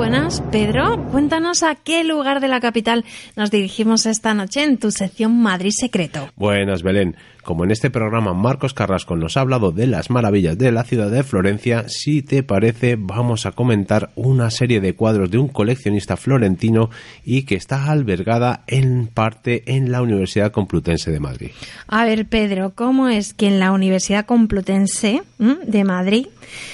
buenas. Pedro, cuéntanos a qué lugar de la capital nos dirigimos esta noche en tu sección Madrid Secreto. Buenas, Belén. Como en este programa Marcos Carrasco nos ha hablado de las maravillas de la ciudad de Florencia, si te parece vamos a comentar una serie de cuadros de un coleccionista florentino y que está albergada en parte en la Universidad Complutense de Madrid. A ver, Pedro, ¿cómo es que en la Universidad Complutense de Madrid,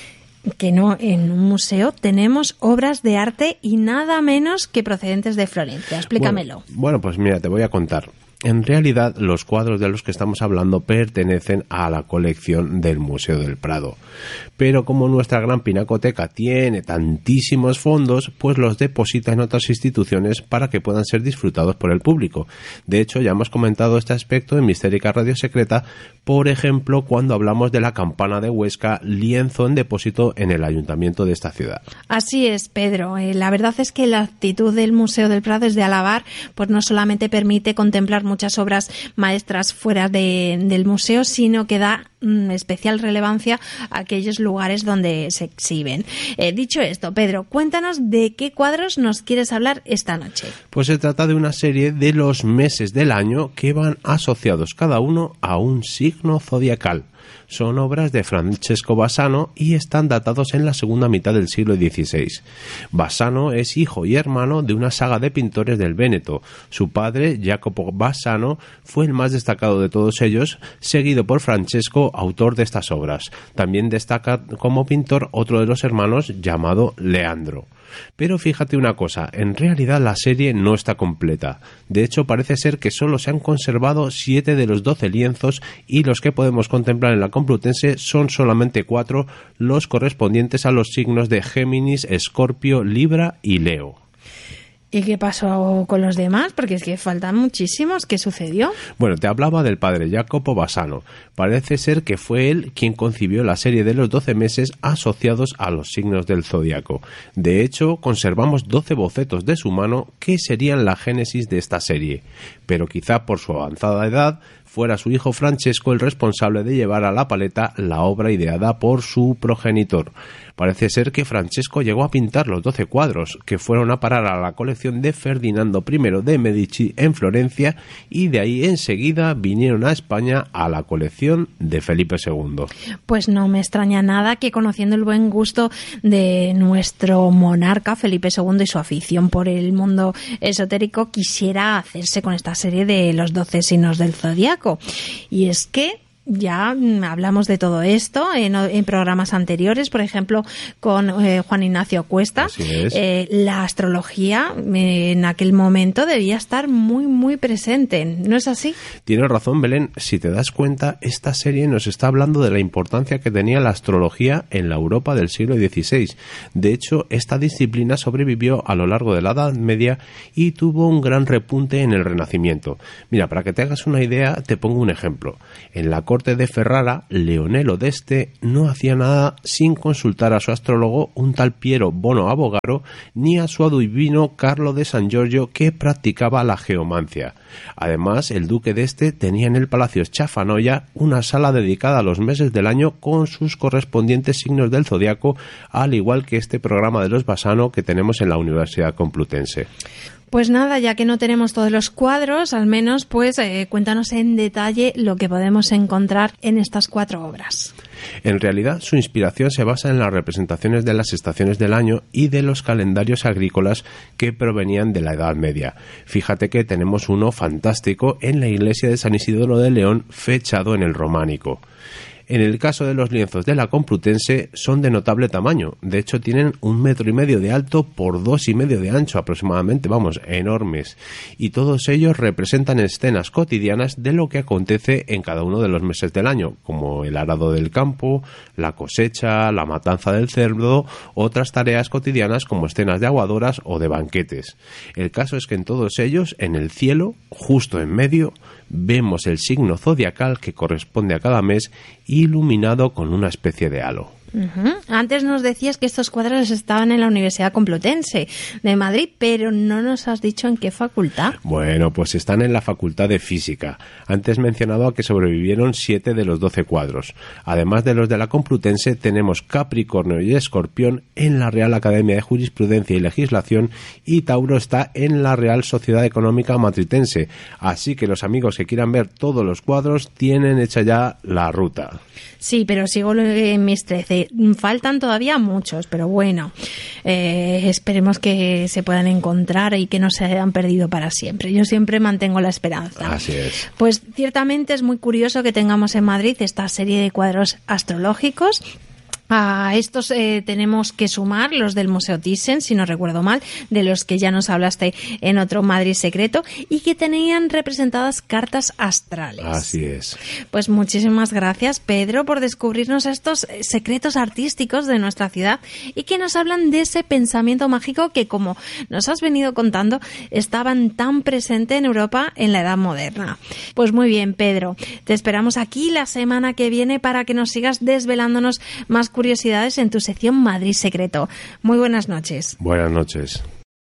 que no en un museo, tenemos obras de arte y nada menos que procedentes de Florencia? Explícamelo. Bueno, pues mira, te voy a contar. En realidad, los cuadros de los que estamos hablando pertenecen a la colección del Museo del Prado. Pero como nuestra gran pinacoteca tiene tantísimos fondos, pues los deposita en otras instituciones para que puedan ser disfrutados por el público. De hecho, ya hemos comentado este aspecto en Mistérica Radio Secreta, por ejemplo, cuando hablamos de la campana de Huesca, lienzo en depósito en el ayuntamiento de esta ciudad. Así es, Pedro. La verdad es que la actitud del Museo del Prado es de alabar, pues no solamente permite contemplar muchas obras maestras fuera del museo, sino que da especial relevancia a aquellos lugares donde se exhiben. Dicho esto, Pedro, cuéntanos de qué cuadros nos quieres hablar esta noche. Pues se trata de una serie de los meses del año que van asociados cada uno a un signo zodiacal. Son obras de Francesco Bassano y están datados en la segunda mitad del siglo XVI. Bassano es hijo y hermano de una saga de pintores del Véneto. Su padre, Jacopo Bassano, fue el más destacado de todos ellos, seguido por Francesco, autor de estas obras. También destaca como pintor otro de los hermanos llamado Leandro. Pero fíjate una cosa, en realidad la serie no está completa. De hecho, parece ser que solo se han conservado 7 de los 12 lienzos y los que podemos contemplar en la Complutense son solamente 4, los correspondientes a los signos de Géminis, Escorpio, Libra y Leo. ¿Y qué pasó con los demás? Porque es que faltan muchísimos. ¿Qué sucedió? Bueno, te hablaba del padre Jacopo Bassano. Parece ser que fue él quien concibió la serie de los 12 meses asociados a los signos del zodiaco. De hecho, conservamos 12 bocetos de su mano que serían la génesis de esta serie. Pero quizá por su avanzada edad fuera su hijo Francesco el responsable de llevar a la paleta la obra ideada por su progenitor. Parece ser que Francesco llegó a pintar los 12 cuadros, que fueron a parar a la colección de Ferdinando I de Medici en Florencia, y de ahí enseguida vinieron a España a la colección de Felipe II. Pues no me extraña nada que, conociendo el buen gusto de nuestro monarca Felipe II y su afición por el mundo esotérico, quisiera hacerse con esta serie de los 12 signos del zodiaco. Y es que ya hablamos de todo esto en programas anteriores, por ejemplo, con Juan Ignacio Cuesta. Así es. La astrología en aquel momento debía estar muy, muy presente, ¿no es así? Tienes razón, Belén. Si te das cuenta, esta serie nos está hablando de la importancia que tenía la astrología en la Europa del siglo XVI. De hecho, esta disciplina sobrevivió a lo largo de la Edad Media y tuvo un gran repunte en el Renacimiento. Mira, para que te hagas una idea, te pongo un ejemplo. En la corte de Ferrara, Leonello d'Este no hacía nada sin consultar a su astrólogo, un tal Piero Bono Abogaro, ni a su adivino Carlo de San Giorgio, que practicaba la geomancia. Además, el duque d'Este tenía en el Palacio Chafanoia una sala dedicada a los meses del año con sus correspondientes signos del zodiaco, al igual que este programa de los Bassano que tenemos en la Universidad Complutense. Pues nada, ya que no tenemos todos los cuadros, al menos pues cuéntanos en detalle lo que podemos encontrar en estas 4 obras. En realidad, su inspiración se basa en las representaciones de las estaciones del año y de los calendarios agrícolas que provenían de la Edad Media. Fíjate que tenemos uno fantástico en la iglesia de San Isidoro de León, fechado en el románico. En el caso de los lienzos de la Complutense son de notable tamaño. De hecho, tienen 1,5 metros de alto por 2,5 metros de ancho aproximadamente, enormes. Y todos ellos representan escenas cotidianas de lo que acontece en cada uno de los meses del año, como el arado del campo, la cosecha, la matanza del cerdo, otras tareas cotidianas como escenas de aguadoras o de banquetes. El caso es que en todos ellos, en el cielo, justo en medio, vemos el signo zodiacal que corresponde a cada mes, iluminado con una especie de halo. Antes nos decías que estos cuadros estaban en la Universidad Complutense de Madrid, pero no nos has dicho en qué facultad. Bueno, pues están en la Facultad de Física. Antes mencionado que sobrevivieron 7 de los 12 cuadros. Además de los de la Complutense, tenemos Capricornio y Escorpión en la Real Academia de Jurisprudencia y Legislación, y Tauro está en la Real Sociedad Económica Matritense. Así que los amigos que quieran ver todos los cuadros tienen hecha ya la ruta. Sí, pero sigo en mis 13. Faltan todavía muchos, pero bueno, esperemos que se puedan encontrar y que no se hayan perdido para siempre. Yo siempre mantengo la esperanza. Así es. Pues ciertamente es muy curioso que tengamos en Madrid esta serie de cuadros astrológicos. A estos tenemos que sumar los del Museo Thyssen, si no recuerdo mal, de los que ya nos hablaste en otro Madrid Secreto, y que tenían representadas cartas astrales. Así es. Pues muchísimas gracias, Pedro, por descubrirnos estos secretos artísticos de nuestra ciudad y que nos hablan de ese pensamiento mágico que, como nos has venido contando, estaban tan presente en Europa en la Edad Moderna. Pues muy bien, Pedro, te esperamos aquí la semana que viene para que nos sigas desvelándonos más curiosidades en tu sección Madrid Secreto. Muy buenas noches. Buenas noches.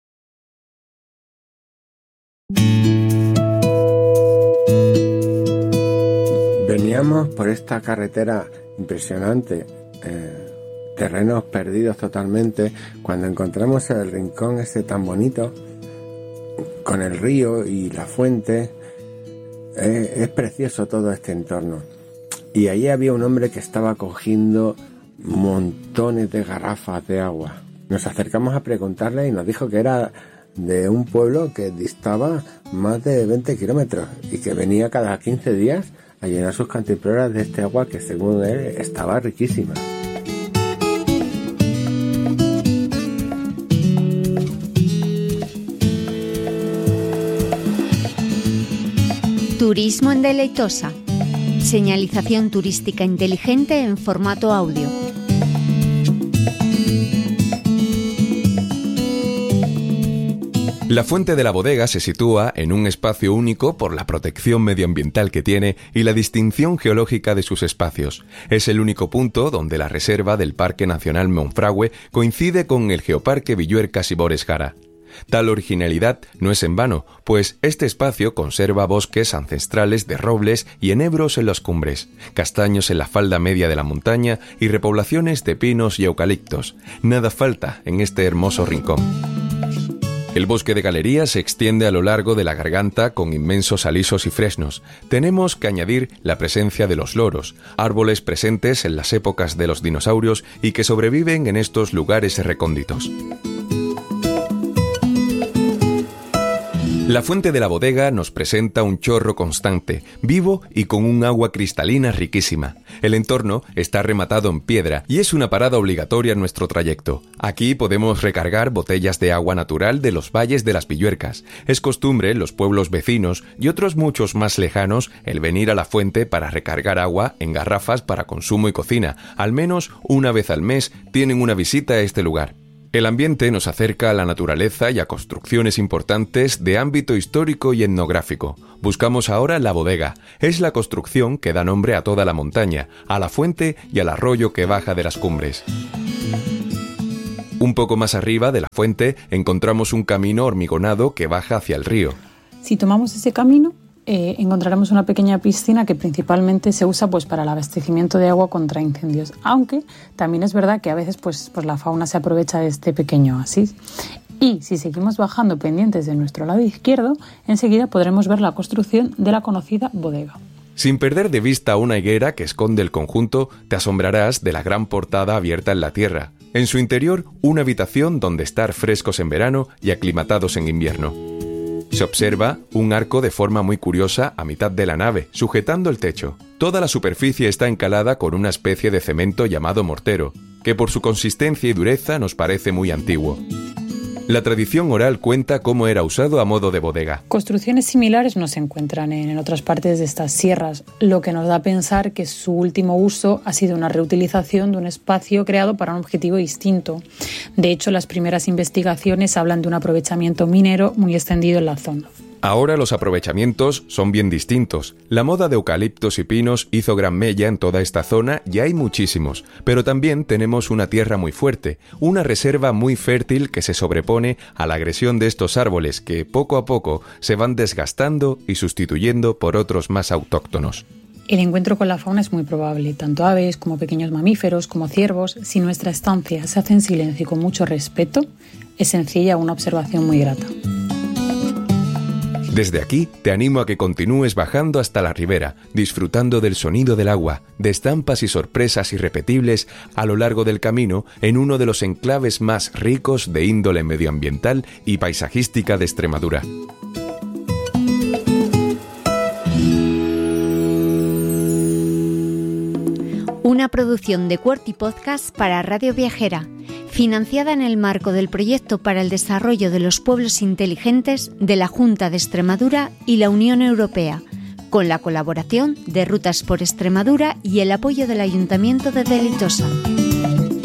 Veníamos por esta carretera impresionante, terrenos perdidos totalmente, cuando encontramos el rincón ese tan bonito, con el río y la fuente. Es precioso todo este entorno. Y allí había un hombre que estaba cogiendo montones de garrafas de agua. Nos acercamos a preguntarle y nos dijo que era de un pueblo que distaba más de 20 kilómetros y que venía cada 15 días a llenar sus cantimploras de este agua que, según él, estaba riquísima. Turismo en Deleitosa. Señalización turística inteligente en formato audio. La Fuente de la Bodega se sitúa en un espacio único por la protección medioambiental que tiene y la distinción geológica de sus espacios. Es el único punto donde la reserva del Parque Nacional Monfragüe coincide con el Geoparque Villuercas y Bores Jara. Tal originalidad no es en vano, pues este espacio conserva bosques ancestrales de robles y enebros en las cumbres, castaños en la falda media de la montaña y repoblaciones de pinos y eucaliptos. Nada falta en este hermoso rincón. El bosque de galerías se extiende a lo largo de la garganta con inmensos alisos y fresnos. Tenemos que añadir la presencia de los loros, árboles presentes en las épocas de los dinosaurios y que sobreviven en estos lugares recónditos. La Fuente de la Bodega nos presenta un chorro constante, vivo y con un agua cristalina riquísima. El entorno está rematado en piedra y es una parada obligatoria en nuestro trayecto. Aquí podemos recargar botellas de agua natural de los valles de las Villuercas. Es costumbre en los pueblos vecinos y otros muchos más lejanos el venir a la fuente para recargar agua en garrafas para consumo y cocina. Al menos una vez al mes tienen una visita a este lugar. El ambiente nos acerca a la naturaleza y a construcciones importantes de ámbito histórico y etnográfico. Buscamos ahora la bodega. Es la construcción que da nombre a toda la montaña, a la fuente y al arroyo que baja de las cumbres. Un poco más arriba de la fuente encontramos un camino hormigonado que baja hacia el río. Si tomamos ese camino, encontraremos una pequeña piscina que principalmente se usa para el abastecimiento de agua contra incendios, aunque también es verdad que a veces pues la fauna se aprovecha de este pequeño oasis. Y si seguimos bajando pendientes de nuestro lado izquierdo, enseguida podremos ver la construcción de la conocida bodega. Sin perder de vista una higuera que esconde el conjunto, te asombrarás de la gran portada abierta en la tierra. En su interior, una habitación donde estar frescos en verano y aclimatados en invierno. Se observa un arco de forma muy curiosa a mitad de la nave, sujetando el techo. Toda la superficie está encalada con una especie de cemento llamado mortero, que por su consistencia y dureza nos parece muy antiguo. La tradición oral cuenta cómo era usado a modo de bodega. Construcciones similares no se encuentran en otras partes de estas sierras, lo que nos da a pensar que su último uso ha sido una reutilización de un espacio creado para un objetivo distinto. De hecho, las primeras investigaciones hablan de un aprovechamiento minero muy extendido en la zona. Ahora los aprovechamientos son bien distintos. La moda de eucaliptos y pinos hizo gran mella en toda esta zona y hay muchísimos, pero también tenemos una tierra muy fuerte, una reserva muy fértil que se sobrepone a la agresión de estos árboles que poco a poco se van desgastando y sustituyendo por otros más autóctonos. El encuentro con la fauna es muy probable, tanto aves como pequeños mamíferos, como ciervos. Si nuestra estancia se hace en silencio y con mucho respeto, es sencilla una observación muy grata. Desde aquí te animo a que continúes bajando hasta la ribera, disfrutando del sonido del agua, de estampas y sorpresas irrepetibles a lo largo del camino en uno de los enclaves más ricos de índole medioambiental y paisajística de Extremadura. Una producción de QWERTY Podcast para Radio Viajera, financiada en el marco del Proyecto para el Desarrollo de los Pueblos Inteligentes de la Junta de Extremadura y la Unión Europea, con la colaboración de Rutas por Extremadura y el apoyo del Ayuntamiento de Deleitosa.